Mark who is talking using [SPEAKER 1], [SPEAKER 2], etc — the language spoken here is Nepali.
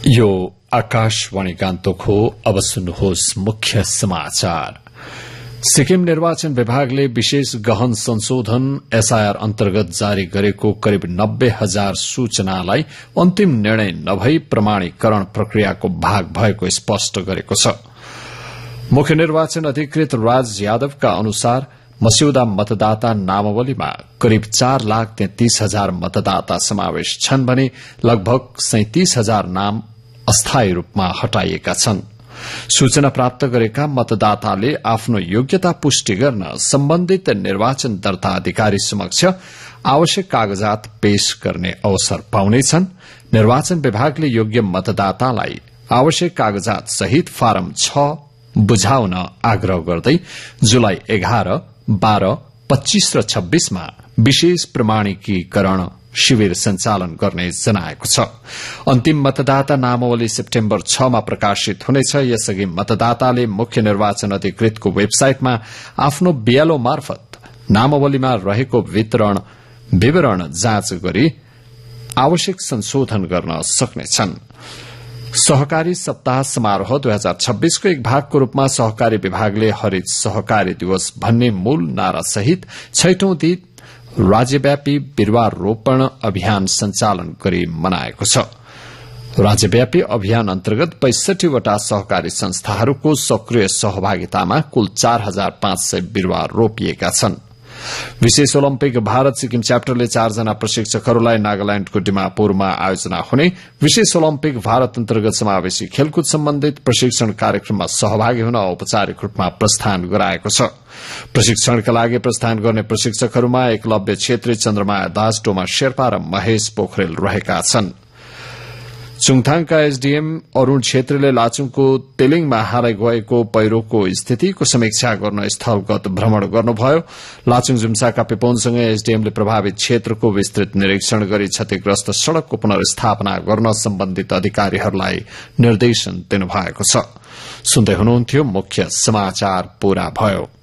[SPEAKER 1] यो आकाशवाणी गान्तोक हो। अब सुन्नुहोस् मुख्य समाचार। सिक्किम निर्वाचन विभागले विशेष गहन संशोधन एसआईआर अन्तर्गत जारी गरेको करिब 90,000 सूचनालाई अन्तिम निर्णय नभई प्रमाणीकरण प्रक्रियाको भाग भएको स्पष्ट गरेको छ। मुख्य निर्वाचन अधिकृत राज यादवका अनुसार मस्यौदा मतदाता नामावलीमा करिब 4,33,000 मतदाता समावेश छन् भने लगभग 37,000 नाम अस्थायी रूपमा हटाइएका छन्। सूचना प्राप्त गरेका मतदाताले आफ्नो योग्यता पुष्टि गर्न सम्बन्धित निर्वाचन दर्ता अधिकारी समक्ष आवश्यक कागजात पेश गर्ने अवसर पाउनेछन्। निर्वाचन विभागले योग्य मतदातालाई आवश्यक कागजात सहित फारम 6 बुझाउन आग्रह गर्दै जुलाई 11, 12, 25 र 26 मा विशेष प्रमाणीकरण शिविर सञ्चालन गर्ने जनाएको छ। अन्तिम मतदाता नामावली सेप्टेम्बर 6 मा प्रकाशित हुनेछ। यसअघि मतदाताले मुख्य निर्वाचन अधिकृतको वेबसाइटमा आफ्नो बीएलओ मार्फत नामावलीमा रहेको विवरण जाँच गरी आवश्यक संशोधन गर्न सक्नेछन्। सहकारी सप्ताह समारोह 2026 को एक भागको रूपमा सहकारी विभागले हरित सहकारी दिवस भन्ने मूल नारा सहित 6औं दिन राज्यव्यापी बिरूवा रोपण अभियान सञ्चालन गरी मनाएको छ। राज्यव्यापी अभियान अन्तर्गत 65 वटा सहकारी संस्थाहरूको सक्रिय सहभागितामा कुल 4,500 बिरूवा रोपिएका छन्। विशेष ओलम्पिक भारत सिक्किम च्याप्टरले 4 जना प्रशिक्षकहरूलाई नागाल्याण्डको डिमापुरमा आयोजना हुने विशेष ओलम्पिक भारत अन्तर्गत समावेशी खेलकुद सम्बन्धित प्रशिक्षण कार्यक्रममा सहभागी हुन औपचारिक रूपमा प्रस्थान गराएको छ। प्रशिक्षणका लागि प्रस्थान गर्ने प्रशिक्षकहरूमा एकलव्य छेत्री, चन्द्रमाया दास, डोमा शेर्पा र महेश पोखरेल रहेका छन्। चुङथाङका एसडीएम अरूण छेत्रीले लाचुङको तेलिङमा हालै गएको पहिरोको स्थितिको समीक्षा गर्न स्थलगत भ्रमण गर्नुभयो। लाचुङ जुम्साका पिपौनसँगै एसडीएमले प्रभावित क्षेत्रको विस्तृत निरीक्षण गरी क्षतिग्रस्त सड़कको पुनर्स्थापना गर्न सम्बन्धित अधिकारीहरूलाई निर्देशन दिनुभएको छ। सुन्दै हुनुहुन्थ्यो मुख्य समाचार पूरा भयो।